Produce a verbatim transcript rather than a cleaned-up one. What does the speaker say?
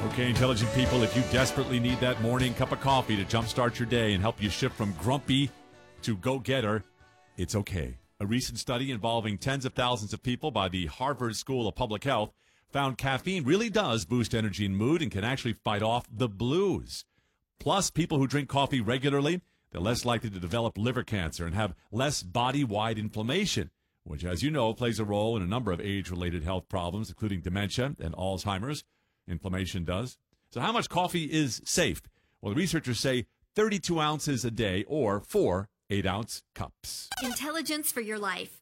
Okay, intelligent people, if you desperately need that morning cup of coffee to jumpstart your day and help you shift from grumpy to go-getter, it's okay. A recent study involving tens of thousands of people by the Harvard School of Public Health found caffeine really does boost energy and mood and can actually fight off the blues. Plus, people who drink coffee regularly, they're less likely to develop liver cancer and have less body-wide inflammation, which, as you know, plays a role in a number of age-related health problems, including dementia and Alzheimer's. Inflammation does. So how much coffee is safe? Well, the researchers say thirty-two ounces a day or four eight-ounce cups. Intelligence for your life.